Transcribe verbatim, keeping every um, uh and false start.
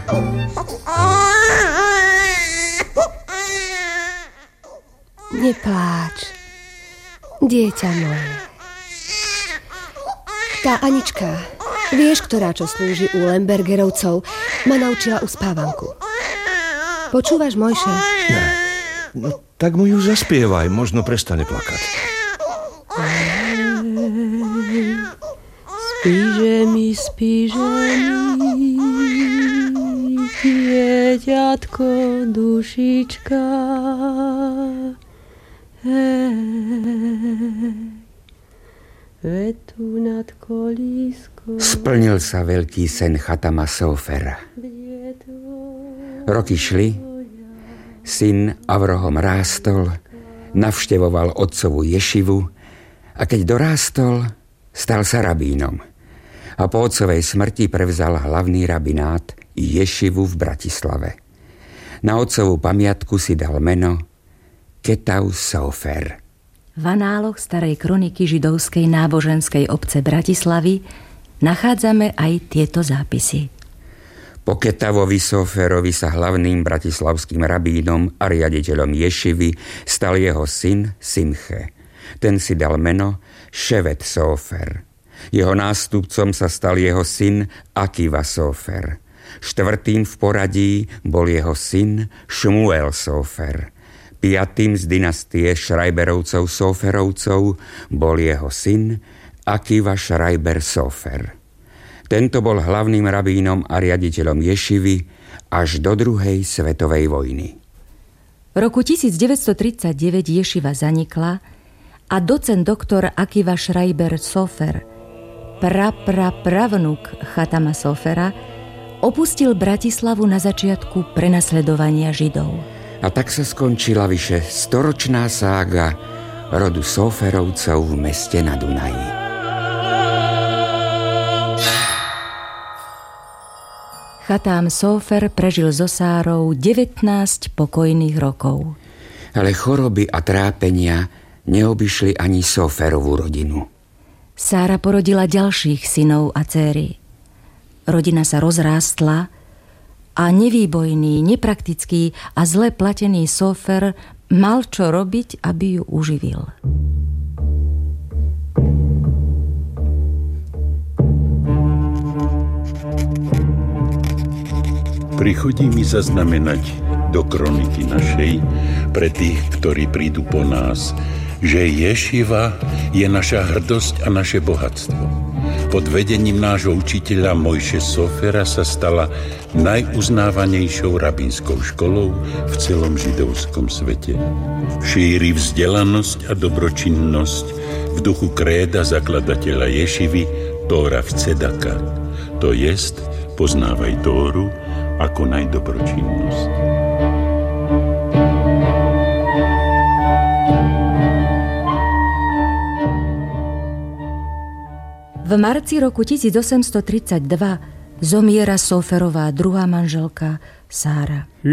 Nepláč, dieťa moje. Tá Anička, vieš, ktorá čo slúži u Lembergerovcov, ma naučila uspávanku. Počúvaš, Mojše? Ne. No, tak mu ju zaspievaj, možno prestane plakať. Spíže mi, spíže mi, dieťatko, dušička. Hej, vetu nad kolískou. Splnil sa veľký sen Chatama Sofera. Roky šli, syn Avrohom rástol, navštevoval otcovu ješivu a keď dorástol, stal sa rabínom. A po otcovej smrti prevzal hlavný rabinát ješivu v Bratislave. Na otcovú pamiatku si dal meno Ketau Sofer. V análoch starej kroniky židovskej náboženskej obce Bratislavy nachádzame aj tieto zápisy. Po Ketavovi Soferovi sa hlavným bratislavským rabínom a riaditeľom ješivy stal jeho syn Simche. Ten si dal meno Ševet Sofer. Jeho nástupcom sa stal jeho syn Akiva Sofer. Štvrtým v poradí bol jeho syn Šmuel Sofer. Piatým z dynastie Šrajberovcov Soferovcov bol jeho syn Akiva Šrajber Sofer. Tento bol hlavným rabínom a riaditeľom ješivy až do druhej svetovej vojny. V roku devätnásťtridsaťdeväť ješiva zanikla a docent doktor Akiva Šrajber Sofer, praprapravnuk Chatama Sofera, opustil Bratislavu na začiatku prenasledovania Židov. A tak sa skončila vyše storočná sága rodu Soferovcov v meste na Dunaji. Chatam Sofer prežil so Sárou devätnásť pokojných rokov. Ale choroby a trápenia neobyšli ani Soferovú rodinu. Sára porodila ďalších synov a dcéry. Rodina sa rozrástla a nevýbojný, nepraktický a zle platený Sofer mal čo robiť, aby ju uživil. Prichodí mi zaznamenať do kroniky našej pre tých, ktorí prídu po nás, že ješiva je naša hrdosť a naše bohatstvo. Pod vedením nášho učiteľa Mojše Sofera sa stala najuznávanejšou rabínskou školou v celom židovskom svete. Šíri vzdelanosť a dobročinnosť v duchu kréda zakladateľa ješivy Tóra v Cedaka. To jest, poznávaj Tóru ako najdobročinnosť. V marci roku tisícosemstotridsaťdva zomiera Soferová druhá manželka Sára.